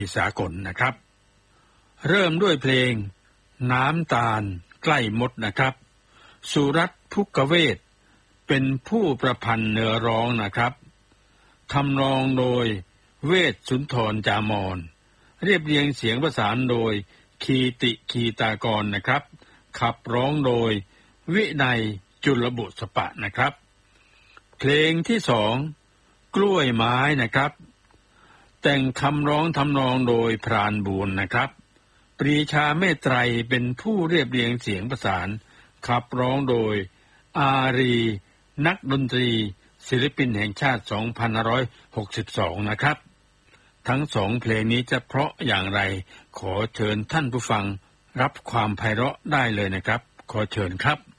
สากลนะครับเริ่มด้วยเพลงน้ำตาลใกล้มดนะครับสุรัตน์ภุกเวทเป็นผู้ประพันธ์เนื้อร้องนะครับทำนองโดยเวชสุนทรจามรเรียบเรียงเสียงประสานโดยคีติคีตากรนะครับขับร้องโดยวินัยจุลบุษปะนะครับเพลงที่สองกล้วยไม้นะครับแต่งคำร้องทำนองโดยพรานบูรณ์นะครับปรีชาเมตไตรเป็นผู้เรียบเรียงเสียงประสานขับร้องโดยอารีนักดนตรีศิลปินแห่งชาติ2562นะครับทั้งสองเพลงนี้จะเพราะอย่างไรขอเชิญท่านผู้ฟังรับความไพเราะได้เลยนะครับขอเชิญครับ